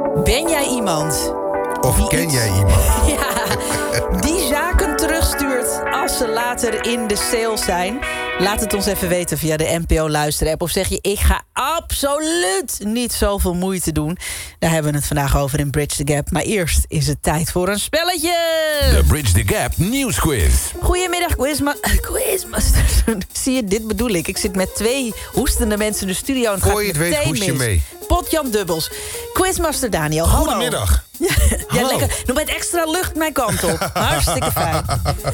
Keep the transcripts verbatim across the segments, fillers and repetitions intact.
Ben jij iemand... Of die ken iets- jij iemand? Ja, die zaken terugstuurt als ze later in de sale zijn? Laat het ons even weten via de N P O Luisterapp. Of zeg je, ik ga absoluut niet zoveel moeite doen. Daar hebben we het vandaag over in Bridge the Gap. Maar eerst is het tijd voor een spelletje. De Bridge the Gap nieuwsquiz. Goedemiddag, quizma quizmaster. Zie je, dit bedoel ik. Ik zit met twee hoestende mensen in de studio. En Voor je het weet, hoest je mee. Potjan Dubbels. Quizmaster Daniel, hallo. Goedemiddag. Ja, Hallo. lekker. Nog met extra lucht mijn kant op. Hartstikke fijn.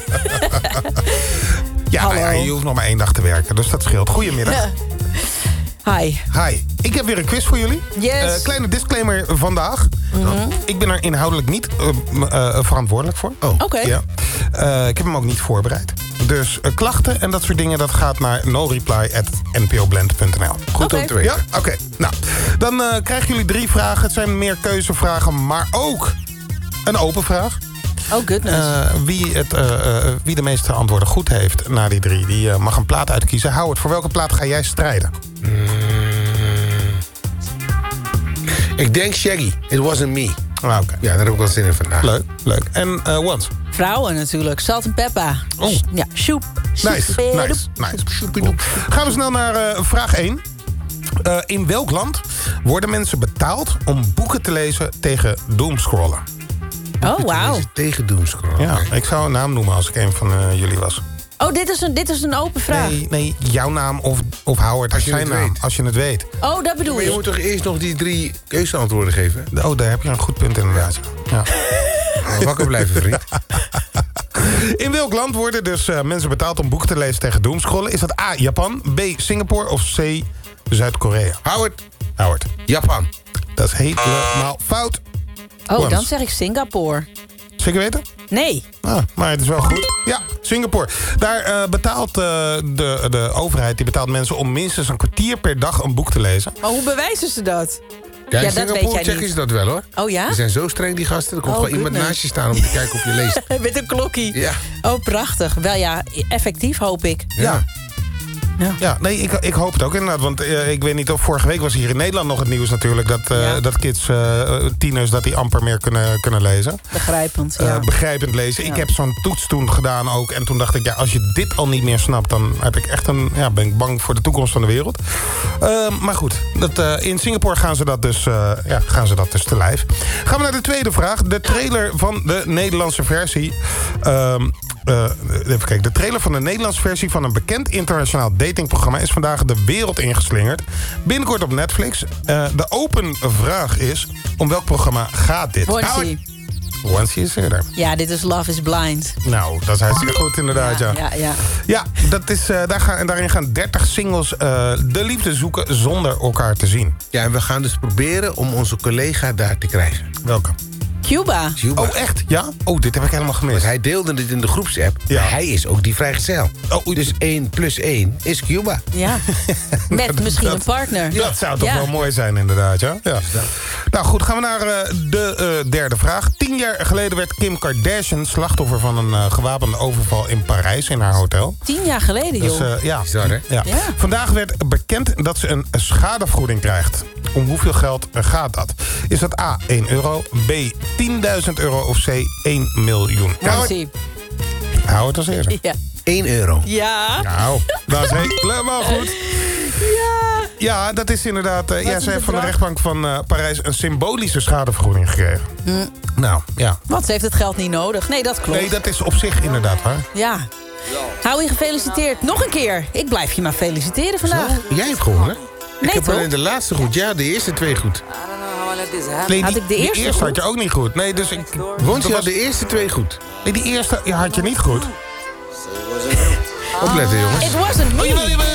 Ja, nou ja, Hallo. je hoeft nog maar één dag te werken, dus dat scheelt. Goedemiddag. Hi. Hi, ik heb weer een quiz voor jullie. Yes. Eh, kleine disclaimer vandaag. Mhm. Ik ben er inhoudelijk niet uh, m- uh, verantwoordelijk voor. Oh, Oké. Ja. Uh, ik heb hem ook niet voorbereid. Dus uh, klachten en dat soort dingen, dat gaat naar noreply at n p o blend punt n l. Goed Oké. om te weten. Ja, oké. Nou, dan uh, krijgen jullie drie vragen. Het zijn meer keuzevragen, maar ook een open vraag. Oh, goodness. Uh, wie, het, uh, uh, wie de meeste antwoorden goed heeft na die drie, die uh, mag een plaat uitkiezen. Howard, voor welke plaat ga jij strijden? Mm. Ik denk Shaggy. It wasn't me. Ah, oké. Ja, daar heb ik wel zin in vandaag. Leuk, leuk. En uh, Wans? Vrouwen natuurlijk. Salt en pepper. Oh. Ja, shoep. Nice, nice, nice. Gaan we snel naar uh, vraag één. Uh, in welk land worden mensen betaald om boeken te lezen tegen doomscrollen? Oh, wauw. Tegen doomscrollen. Ja, ik zou een naam noemen als ik een van uh, jullie was. Oh, dit is een, dit is een open vraag. Nee, nee, jouw naam of, of Howard, Als je zijn het naam, weet. als je het weet. Oh, dat bedoel Maar je ik. moet toch eerst nog die drie keuzeantwoorden geven? Oh, daar heb je een goed punt inderdaad. Ja. Nou, wakker blijven, vriend. In welk land worden dus uh, mensen betaald om boeken te lezen tegen doomscrollen? Is dat A, Japan, B, Singapore of C, Zuid-Korea? Howard, Howard. Japan. Dat is helemaal fout. Oh, Wans. dan zeg ik Singapore. Zeker weten? Nee. Ah, maar het is wel goed. Ja, Singapore. Daar uh, betaalt uh, de, de overheid die betaalt mensen om minstens een kwartier per dag een boek te lezen. Maar hoe bewijzen ze dat? Ja, in Ja, dat weet Singapore jij checken niet. ze dat wel, hoor. Oh ja? Die zijn zo streng, die gasten. Er komt Oh, gewoon iemand goodness. naast je staan om te kijken of je leest. Met een klokkie. Ja. Oh, prachtig. Wel ja, effectief hoop ik. Ja. Ja. Ja, nee, ik, ik hoop het ook inderdaad. Want uh, ik weet niet of vorige week was hier in Nederland nog het nieuws natuurlijk. Dat, uh, Ja. dat kids, uh, tieners, dat die amper meer kunnen, kunnen lezen. Begrijpend, ja. Uh, begrijpend lezen. Ja. Ik heb zo'n toets toen gedaan ook. En toen dacht ik, ja, als je dit al niet meer snapt, dan heb ik echt een, ja, ben ik bang voor de toekomst van de wereld. Uh, maar goed, dat, uh, in Singapore gaan ze dat dus, uh, ja, gaan ze dat dus te lijf. Gaan we naar de tweede vraag. De trailer van de Nederlandse versie. Um, Uh, even kijken. De trailer van de Nederlandse versie van een bekend internationaal datingprogramma is vandaag de wereld ingeslingerd. Binnenkort op Netflix. Uh, de open vraag is, om welk programma gaat dit? Wansie. Wansie is er. Ja, dit is Love is Blind. Nou, dat is hartstikke goed inderdaad, ja. Ja, ja. Ja, dat is, uh, daar gaan, en daarin gaan dertig singles uh, de liefde zoeken zonder elkaar te zien. Ja, en we gaan dus proberen om onze collega daar te krijgen. Welke? Cuba. Cuba. Oh, echt? Ja? Oh, dit heb ik helemaal gemist. Want hij deelde dit in de groepsapp. Ja. Maar hij is ook die vrijgezel. Oh, oei. Dus één plus één is Cuba. Ja. Met misschien dat- een partner. Dat zou toch Ja. wel mooi zijn, inderdaad, ja? Ja. Nou goed, gaan we naar uh, de uh, derde vraag. Tien jaar geleden werd Kim Kardashian slachtoffer van een uh, gewapende overval in Parijs in haar hotel. Tien jaar geleden, joh. Dus, uh, ja. Bizar, hè? Ja. Ja. Vandaag werd bekend dat ze een schadevergoeding krijgt. Om hoeveel geld gaat dat? Is dat A, één euro, B, tienduizend euro of C, één miljoen? Wansie. Hou het als eerder. Ja. één euro. Ja. Nou, dat is helemaal goed. Ja. Ja, dat is inderdaad... Uh, ja, een ze heeft van de bedrag? rechtbank van uh, Parijs een symbolische schadevergoeding gekregen. Hm. Nou, ja. Want ze heeft het geld niet nodig. Nee, dat klopt. Nee, dat is op zich inderdaad waar. Ja. Hou je gefeliciteerd. Nog een keer. Ik blijf je maar feliciteren vandaag. Jij hebt gewonnen. Nee, ik heb toch? alleen de laatste goed. Ja, de eerste twee goed. Nee, Had die, ik de die eerste eerste goed? had je ook niet goed. Nee, dus ik... Want je was- had de eerste twee goed. Nee, die eerste ja, had je niet goed. Opletten, jongens. It wasn't me. Oh, jawel, jawel,